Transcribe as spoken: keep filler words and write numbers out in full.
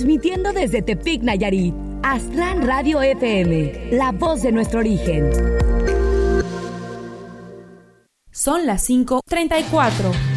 transmitiendo desde Tepic, Nayarit. Aztlán Radio F M, la voz de nuestro origen. Son las cinco treinta y cuatro.